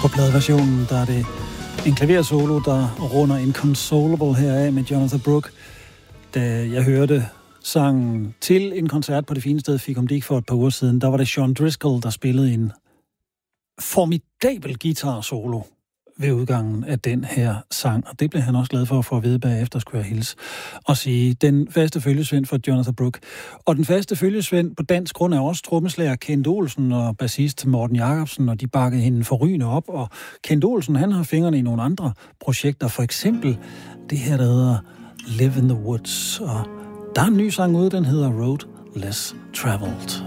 På pladeversionen, der er det en klaversolo, der runder Inconsolable heraf med Jonathan Brooke. Da jeg hørte sangen til en koncert på Det Fine Sted, fik om det ikke for et par uger siden, der var det Sean Driscoll, der spillede en formidabel guitar-solo ved udgangen af den her sang, og det blev han også glad for at få at vide bagefter, skulle jeg hilse og sige. Den faste følgesvend for Jonathan Brooke. Og den faste følgesvend på dansk grund er også trommeslager Kent Olsen og bassist Morten Jacobsen, og de bakkede hende forrygende op, og Kent Olsen, han har fingrene i nogle andre projekter, for eksempel det her, der hedder Live in the Woods, og der er en ny sang ude, den hedder Road Less Traveled.